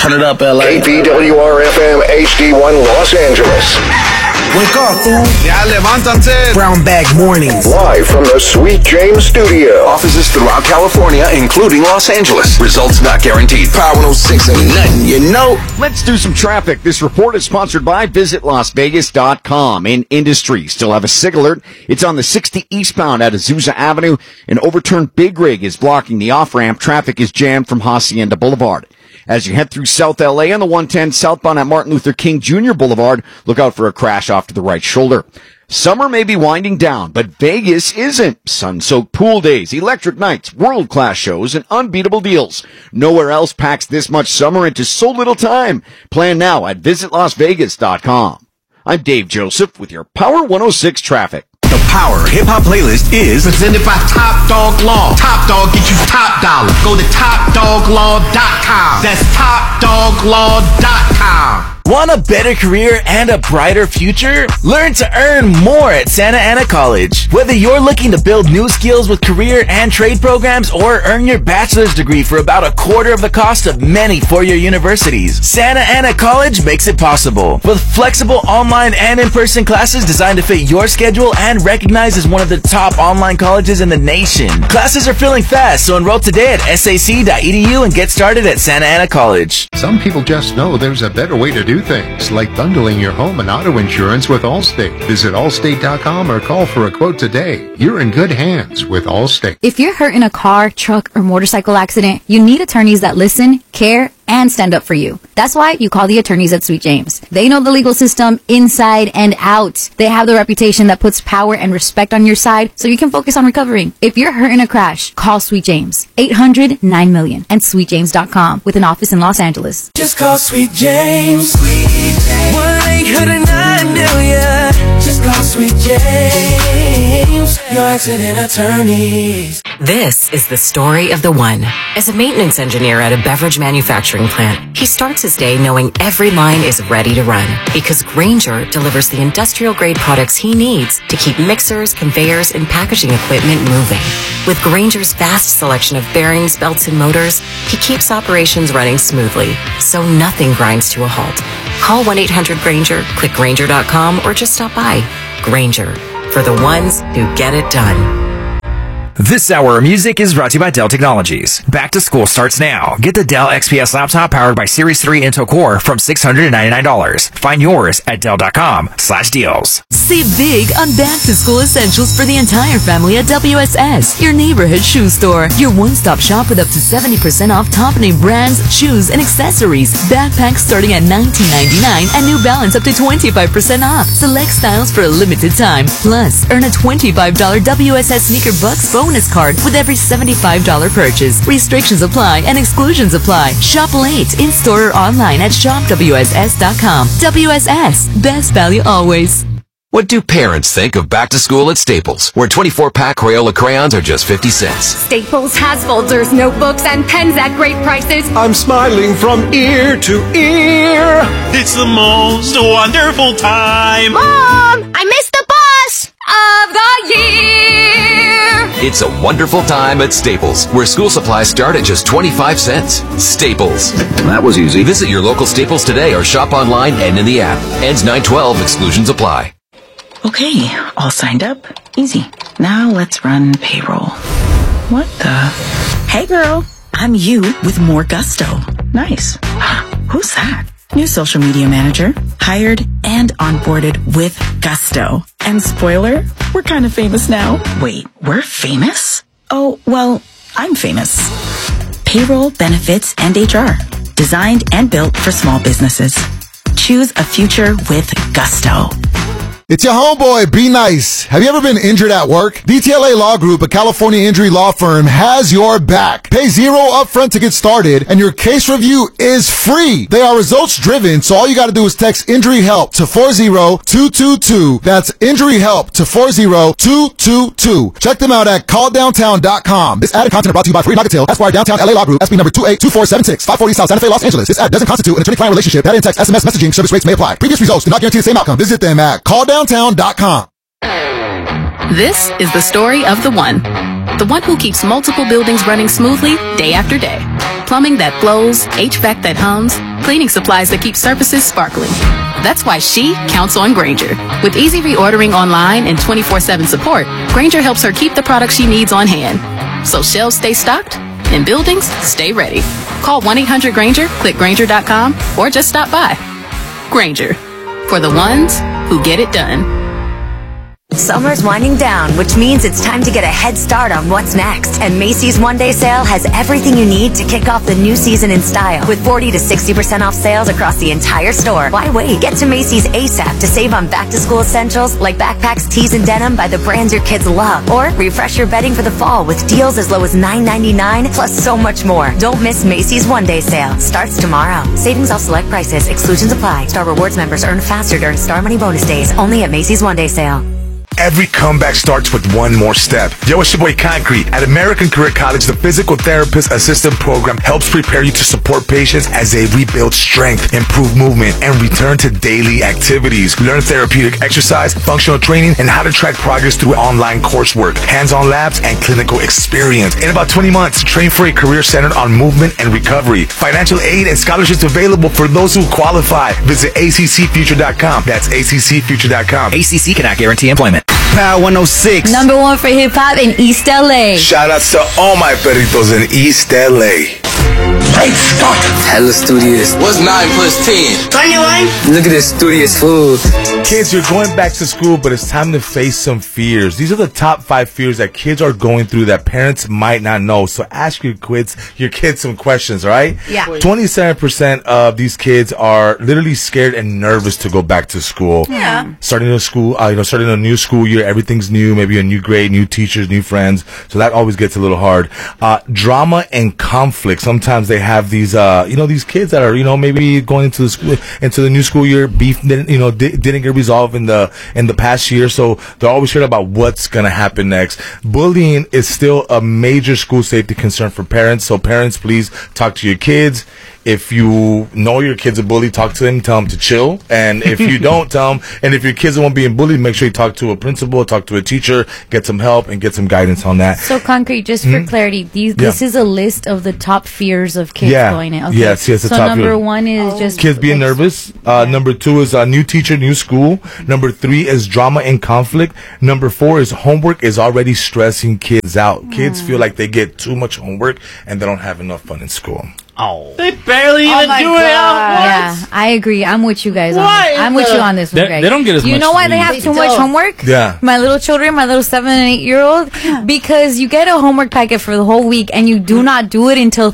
Turn it up, LA. KPWR-FM HD1 Los Angeles. Wake up, fool. Ya, levántanse. Brown Bag Mornings. Live from the Sweet James Studio. Offices throughout California, including Los Angeles. Results not guaranteed. Power 106 ain't nothing, you know. Let's do some traffic. This report is sponsored by VisitLasVegas.com. In industry, still have a SIG alert. It's on the 60 eastbound at Azusa Avenue. An overturned big rig is blocking the off-ramp. Traffic is jammed from Hacienda Boulevard. As you head through South LA on the 110 southbound at Martin Luther King Jr. Boulevard, look out for a crash off to the right shoulder. Summer may be winding down, but Vegas isn't. Sun-soaked pool days, electric nights, world-class shows, and unbeatable deals. Nowhere else packs this much summer into so little time. Plan now at VisitLasVegas.com. I'm Dave Joseph with your Power 106 traffic. The Power Hip Hop Playlist is presented by Top Dog Law. Top Dog gets you top dollar. Go to TopDogLaw.com. That's TopDogLaw.com. Want a better career and a brighter future? Learn to earn more at Santa Ana College. Whether you're looking to build new skills with career and trade programs or earn your bachelor's degree for about a quarter of the cost of many four-year universities, Santa Ana College makes it possible. With flexible online and in-person classes designed to fit your schedule and recognized as one of the top online colleges in the nation. Classes are filling fast, so enroll today at sac.edu and get started at Santa Ana College. Some people just know there's a better way to do things, like bundling your home and auto insurance with Allstate. Visit Allstate.com or call for a quote today. You're in good hands with Allstate. If you're hurt in a car, truck, or motorcycle accident, you need attorneys that listen, care, and stand up for you. That's why you call the attorneys at Sweet James. They know the legal system inside and out. They have the reputation that puts power and respect on your side so you can focus on recovering. If you're hurt in a crash, call Sweet James. 800-9-million and SweetJames.com with an office in Los Angeles. Just call Sweet James. Sweet James. 1-800-9-million. Just call Sweet James. Your accident attorneys. This is the story of the one. As a maintenance engineer at a beverage manufacturing plant, he starts his day knowing every line is ready to run because Grainger delivers the industrial-grade products he needs to keep mixers, conveyors, and packaging equipment moving. With Grainger's vast selection of bearings, belts, and motors, he keeps operations running smoothly, so nothing grinds to a halt. Call 1-800-GRAINGER, click Grainger.com, or just stop by. Grainger, for the ones who get it done. This hour of music is brought to you by Dell Technologies. Back to school starts now. Get the Dell XPS laptop powered by Series 3 Intel Core from $699. Find yours at Dell.com/deals. Save big on back-to-school essentials for the entire family at WSS, your neighborhood shoe store. Your one-stop shop with up to 70% off top-name brands, shoes, and accessories. Backpacks starting at $19.99 and New Balance up to 25% off. Select styles for a limited time. Plus, earn a $25 WSS Sneaker Bucks bonus card with every $75 purchase. Restrictions apply and exclusions apply. Shop late, in-store or online at shopwss.com. WSS, best value always. What do parents think of back to school at Staples, where 24-pack Crayola crayons are just 50 cents? Staples has folders, notebooks, and pens at great prices. I'm smiling from ear to ear. It's the most wonderful time. Mom, I missed the bus of the year. It's a wonderful time at Staples, where school supplies start at just 25 cents. Staples. That was easy. Visit your local Staples today or shop online and in the app. Ends 9/12. Exclusions apply. Okay, all signed up. Easy. Now let's run payroll. What the? Hey girl, I'm you with more gusto. Nice. Who's that? New social media manager. Hired and onboarded with gusto. And spoiler, we're kind of famous now. Wait, we're famous? Oh, well, I'm famous. Payroll, benefits, and HR. Designed and built for small businesses. Choose a future with gusto. It's your homeboy, Be Nice. Have you ever been injured at work? DTLA Law Group, a California injury law firm, has your back. Pay $0 upfront to get started, and your case review is free. They are results driven, so all you gotta do is text Injury Help to 40222. That's Injury Help to 40222. Check them out at calldowntown.com. This ad and content are brought to you by Free Nagatil, Esquire Downtown LA Law Group, SB number 282476, 540 South Santa Fe, Los Angeles. This ad doesn't constitute an attorney-client relationship. Data and text, SMS messaging, service rates may apply. Previous results do not guarantee the same outcome. Visit them at calldowntown.com. This is the story of the one who keeps multiple buildings running smoothly day after day. Plus plumbing that flows, HVAC that hums, cleaning supplies that keep surfaces sparkling. That's why she counts on Grainger. With easy reordering online and 24/7 support, Grainger helps her keep the products she needs on hand. So shelves stay stocked and buildings stay ready. Call 1-800-GRAINGER, click Grainger.com, or just stop by. Grainger, for the ones who get it done. Summer's winding down, which means it's time to get a head start on what's next. And Macy's one-day sale has everything you need to kick off the new season in style. With 40 to 60% off sales across the entire store. Why wait? Get to Macy's ASAP to save on back-to-school essentials like backpacks, tees, and denim by the brands your kids love. Or refresh your bedding for the fall with deals as low as $9.99, plus so much more. Don't miss Macy's one-day sale. Starts tomorrow. Savings off select prices. Exclusions apply. Star Rewards members earn faster during Star Money bonus days. Only at Macy's one-day sale. Every comeback starts with one more step. Yo, it's your boy Concrete. At American Career College, the Physical Therapist Assistant Program helps prepare you to support patients as they rebuild strength, improve movement, and return to daily activities. Learn therapeutic exercise, functional training, and how to track progress through online coursework, hands-on labs, and clinical experience. In about 20 months, train for a career centered on movement and recovery. Financial aid and scholarships available for those who qualify. Visit ACCfuture.com. That's ACCfuture.com. ACC cannot guarantee employment. Power 106. Number one for hip hop in East LA. Shout outs to all my perritos in East LA. Great start. Hella studious. What's 9 plus 10? 21. Look at this studious food. Kids, you're going back to school, but it's time to face some fears. These are the top 5 fears that kids are going through that parents might not know. So ask your kids some questions, all right? Yeah. 27% of these kids are literally scared and nervous to go back to school. Yeah. Starting a new school year, everything's new, maybe a new grade, new teachers, new friends. So that always gets a little hard. Drama and conflict. Sometimes they have these, these kids that are, maybe going into the new school year, beef, didn't get resolved in the past year. So they're always scared about what's going to happen next. Bullying is still a major school safety concern for parents. So parents, please talk to your kids. If you know your kid's a bully, talk to them, tell them to chill. And if you don't, tell them. And if your kids won't being bullied, make sure you talk to a principal, talk to a teacher, get some help, and get some guidance on that. So, Concrete, just for clarity, this is a list of the top fears of kids going in. Okay. Yes, the so top number fear. 1 is just kids being nervous. Number 2 is new teacher, new school. Number 3 is drama and conflict. Number 4 is homework is already stressing kids out. Kids feel like they get too much homework and they don't have enough fun in school. Oh, they barely even do it. Yeah, I agree. I'm with you guys. I'm with you on this one, Greg. They don't get as much. You know why they have too much homework? Yeah. My little children, my little 7 and 8-year-old, because you get a homework packet for the whole week and you do not do it until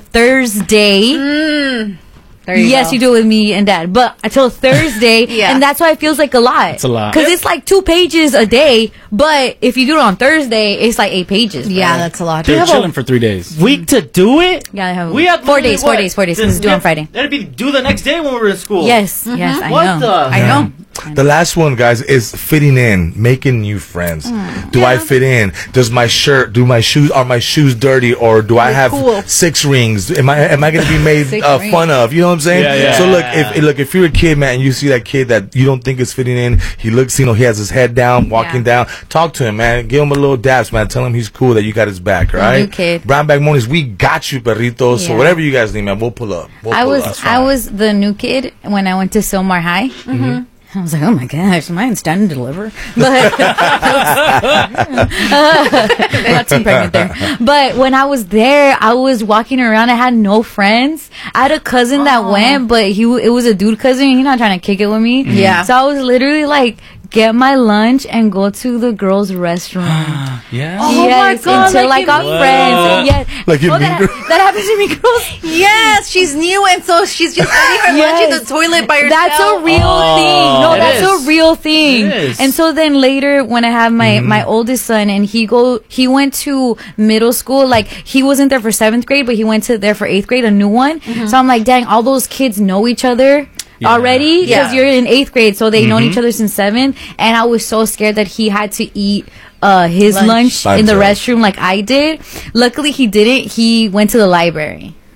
Thursday. Yes, you do it with me and Dad, but until Thursday, and that's why it feels like a lot. It's a lot because it's like 2 pages a day, but if you do it on Thursday, it's like 8 pages. Yeah, that's a lot. They're chilling for 3 days. Week to do it? Yeah, I have we have 4 days. 4 days. Because it's due on Friday. That'd be due the next day when we were in school. Yes, yes, I know. The last one, guys, is fitting in, making new friends. Do I fit in? Does my shirt, are my shoes dirty, or do I have 6 rings? Am I going to be made fun of? You know what I'm saying? Yeah. So look, if you're a kid, man, and you see that kid that you don't think is fitting in, he looks, he has his head down, walking down. Talk to him, man. Give him a little daps, man. Tell him he's cool, that you got his back, all right? New kid. Brown Bag Mornings, we got you, perritos. So whatever you guys need, man, we'll pull up. I was the new kid when I went to Silmar High. Mm-hmm. I was like, oh my gosh, am I in Stand and Deliver? But not too pregnant there. But when I was there, I was walking around. I had no friends. I had a cousin that went, but it was a dude cousin. He's not trying to kick it with me. Yeah. So I was literally like, get my lunch and go to the girls' restroom. Yeah. Oh yes, my God, until like I got in- friends. Yes. Like in that happens to me, girls. Yes, she's new, and so she's just eating her lunch in the toilet by herself. That's a real thing. No, that's a real thing. It is. And so then later, when I have my oldest son, and he went to middle school. Like he wasn't there for 7th grade, but he went there for 8th grade, a new one. So I'm like, dang, all those kids know each other. Already, because you're in 8th grade, so they've known each other since 7th. And I was so scared that he had to eat his lunch in the restroom like I did. Luckily, he didn't. He went to the library.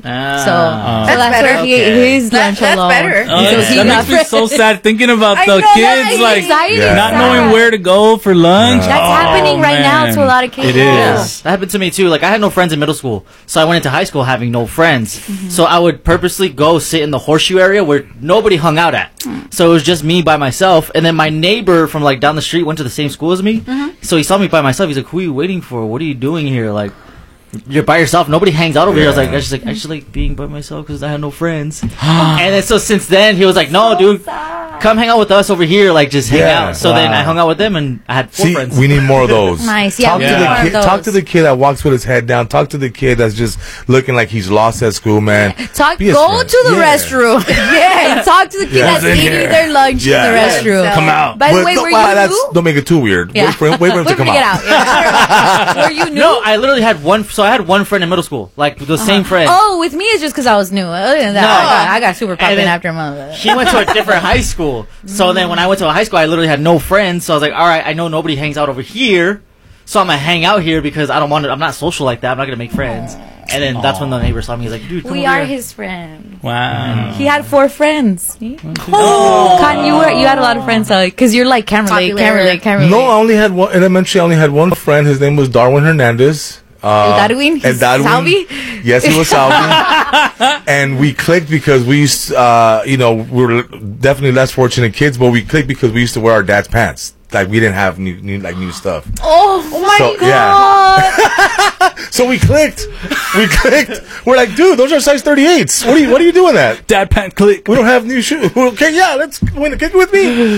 So that's where his lunch alone. better. That makes me so sad thinking about the know, kids that's exciting. not knowing where to go for lunch. That's happening right now to a lot of kids. It is. That happened to me too. Like I had no friends in middle school, so I went into high school having no friends. So I would purposely go sit in the horseshoe area where nobody hung out at. So it was just me by myself. And then my neighbor from like down the street went to the same school as me. So he saw me by myself. He's like, "Who are you waiting for? What are you doing here? Like, you're by yourself. Nobody hangs out over here." I was like, I just like being by myself because I had no friends. And then so since then he was like, "No, dude, come hang out with us over here. Like just hang out." So then I hung out with them and I had 4 friends. We need more of those. Nice. Yeah, Talk to the kid that walks with his head down. Talk to the kid that's just looking like he's lost at school, man. Go Be a to friend. the restroom. Yeah, talk to the kid that's eating their lunch in the restroom. Come out. By the way, were you new? Don't make it too weird. Yeah. Wait for him to come out. Were you new? No, I literally had one. So I had one friend in middle school, like the same friend. Oh, with me it's just because I was new. Other than that, I got super popping after a month. He went to a different high school. So then when I went to a high school, I literally had no friends. So I was like, all right, I know nobody hangs out over here. So I'm going to hang out here because I'm not social like that. I'm not going to make friends. And then that's when the neighbor saw me. He's like, dude, come We over are here. his friend. Wow. He had 4 friends. Oh, Con, you had a lot of friends because you're like can't relate. No, I only had one. Elementary, I only had one friend. His name was Darwin Hernandez. Darwin? Salvi? Yes, he was Salvi. And we clicked because we used, we were definitely less fortunate kids, but we clicked because we used to wear our dad's pants. Like we didn't have new stuff. Oh my God! So we clicked. We're like, dude, those are size 38s. What are you doing that? Dad pant click. We don't have new shoes. Okay, yeah, let's kick with me.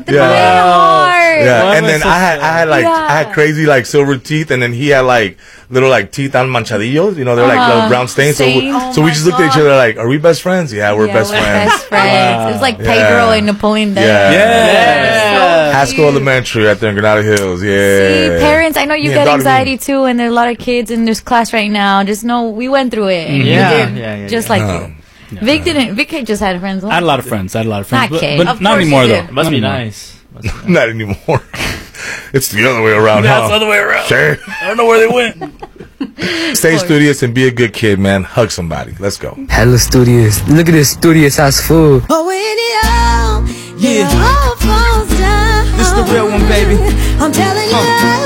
Yeah. And then I had crazy like silver teeth, and then he had like little like teeth on manchadillos. You know, they're like little brown stains. So we just looked at each other like, are we best friends? Yeah, we're best friends. Best friends. It's like Pedro and Napoleon Dynamite. Yeah. High School Elementary right there in Granada Hills. Yeah. See, parents, I know you get anxiety too, and there's a lot of kids in this class right now. Just know we went through it. And just like you. Vic didn't. Vic just had friends. I had a lot of friends. Not Kay. But not anymore though. Must be nice. Not anymore. It's the other way around. Yeah, it's the other way around. Sure. I don't know where they went. Stay studious and be a good kid, man. Hug somebody. Let's go. Hella studious. Look at this studious ass food. Oh, when it all falls down. This the real one, baby. I'm telling you.